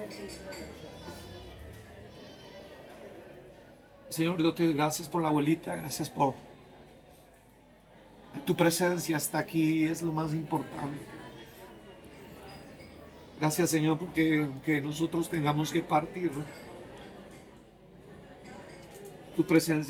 Señor, yo te doy gracias por la abuelita, gracias por tu presencia hasta aquí, es lo más importante. Gracias, Señor, porque que nosotros tengamos que partir, tu presencia